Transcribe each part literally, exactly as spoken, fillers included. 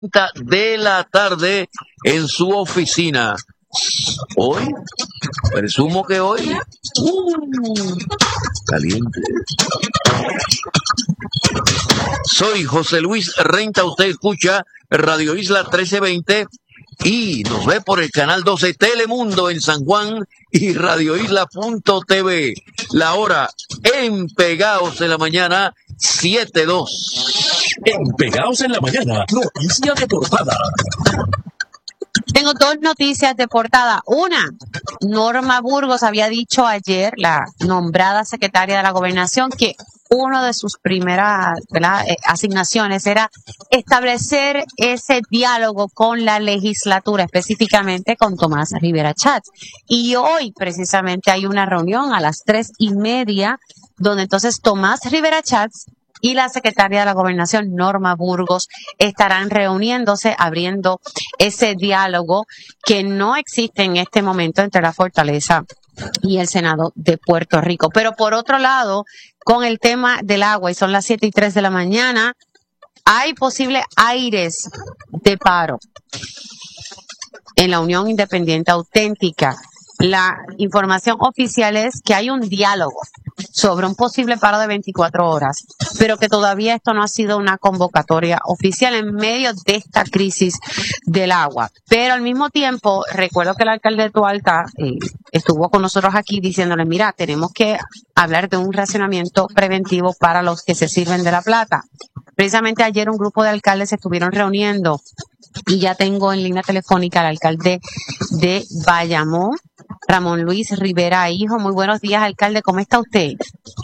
de la tarde en su oficina. Hoy, presumo que hoy, uh, caliente. Soy José Luis Renta, usted escucha Radio Isla trece veinte y nos ve por el canal doce Telemundo en San Juan y Radio Isla punto t v. La hora en Pegaos en la mañana, siete dos. En Pegaos en la mañana, noticia de portada. Tengo dos noticias de portada. Una, Norma Burgos había dicho ayer, la nombrada secretaria de la Gobernación, que una de sus primeras ¿verdad? Eh, asignaciones era establecer ese diálogo con la legislatura, específicamente con Tomás Rivera Schatz. Y hoy precisamente hay una reunión a las tres y media, donde entonces Tomás Rivera Schatz y la secretaria de la Gobernación, Norma Burgos, estarán reuniéndose, abriendo ese diálogo que no existe en este momento entre la Fortaleza y el Senado de Puerto Rico. Pero por otro lado, con el tema del agua, y son las siete y tres de la mañana, hay posibles aires de paro en la Unión Independiente Auténtica. La información oficial es que hay un diálogo sobre un posible paro de veinticuatro horas, pero que todavía esto no ha sido una convocatoria oficial en medio de esta crisis del agua. Pero al mismo tiempo, recuerdo que el alcalde de Toalta eh, estuvo con nosotros aquí diciéndole, mira, tenemos que hablar de un racionamiento preventivo para los que se sirven de la plata. Precisamente ayer un grupo de alcaldes se estuvieron reuniendo y ya tengo en línea telefónica al alcalde de Bayamón, Ramón Luis Rivera Hijo. Muy buenos días, alcalde, ¿cómo está usted?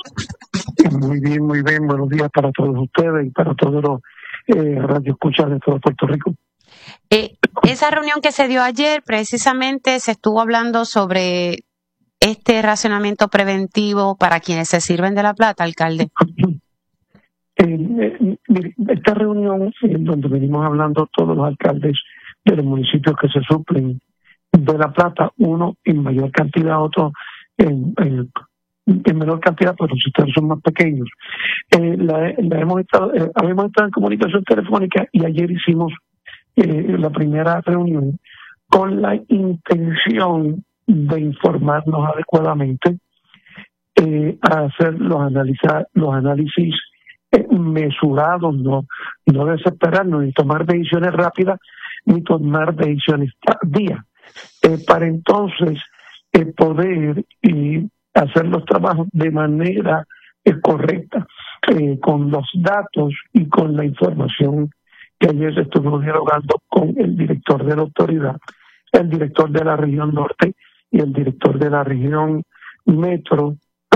Muy bien, muy bien, buenos días para todos ustedes y para todos los eh, radioescuchas de todo Puerto Rico. Eh, esa reunión que se dio ayer, precisamente se estuvo hablando sobre este racionamiento preventivo para quienes se sirven de la plata, alcalde. Eh, eh, mire, esta reunión en donde venimos hablando todos los alcaldes de los municipios que se suplen de la plata, uno en mayor cantidad, otro en, en, en menor cantidad, pero los ustedes son más pequeños. Eh, la, la hemos estado, eh, habíamos estado en comunicación telefónica y ayer hicimos eh, la primera reunión con la intención de informarnos adecuadamente, eh, a hacer los análisis, los análisis eh, mesurados, no, no desesperarnos ni tomar decisiones rápidas ni tomar decisiones tardías. Eh, para entonces eh, poder eh, hacer los trabajos de manera eh, correcta, eh, con los datos y con la información que ayer se estuvo dialogando con el director de la autoridad, el director de la región norte y el director de la región metro.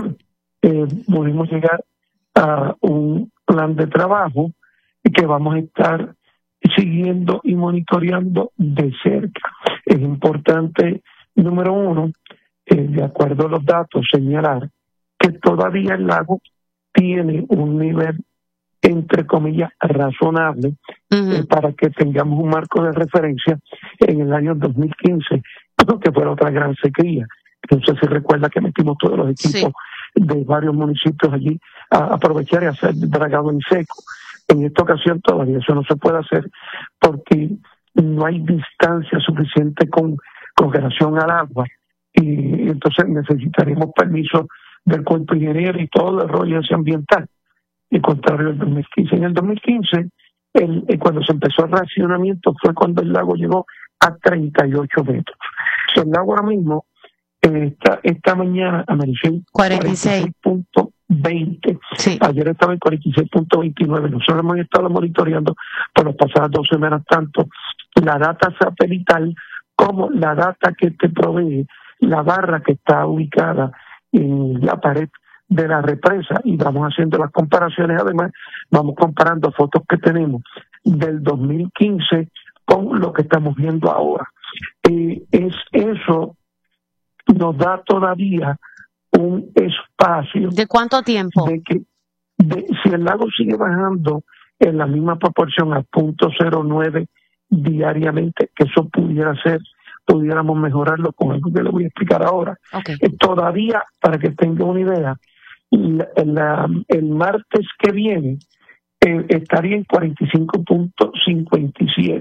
Eh, pudimos llegar a un plan de trabajo que vamos a estar siguiendo y monitoreando de cerca. Es importante, número uno, eh, de acuerdo a los datos, señalar que todavía el lago tiene un nivel, entre comillas, razonable, uh-huh. eh, para que tengamos un marco de referencia en el año dos mil quince, que fue otra gran sequía. Entonces se recuerda que metimos todos los equipos sí. de varios municipios allí a aprovechar y hacer dragado en seco. En esta ocasión todavía eso no se puede hacer porque no hay distancia suficiente con, con relación al agua y entonces necesitaremos permiso del cuerpo ingeniero y todo el rollo ambiental. Y contrario al dos mil quince. En el dos mil quince, el, el, cuando se empezó el racionamiento fue cuando el lago llegó a treinta y ocho metros. El lago ahora mismo, eh, esta, esta mañana amaneció en cuarenta y seis punto veinte. Sí. Ayer estaba en cuarenta y seis punto veintinueve. Nosotros hemos estado monitoreando por las pasadas dos semanas tanto la data satelital como la data que te provee la barra que está ubicada en la pared de la represa y vamos haciendo las comparaciones. Además, vamos comparando fotos que tenemos del dos mil quince con lo que estamos viendo ahora. Eh, es eso nos da todavía un espacio. ¿De cuánto tiempo? De que de, si el lago sigue bajando en la misma proporción al punto cero nueve diariamente, que eso pudiera ser, pudiéramos mejorarlo con algo que le voy a explicar ahora. Okay. Eh, todavía, para que tenga una idea, la, la, el martes que viene eh, estaría en cuarenta y cinco punto cincuenta y siete.